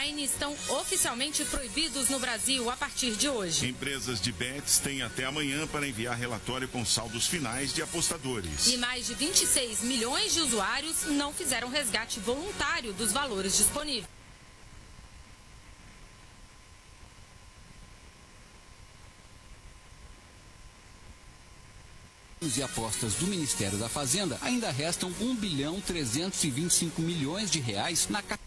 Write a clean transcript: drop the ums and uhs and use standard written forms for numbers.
online estão oficialmente proibidos no Brasil a partir de hoje. Empresas de bets têm até amanhã para enviar relatório com saldos finais de apostadores. E mais de 26 milhões de usuários não fizeram resgate voluntário dos valores disponíveis. E apostas do Ministério da Fazenda, ainda restam R$ 1.325 bilhões na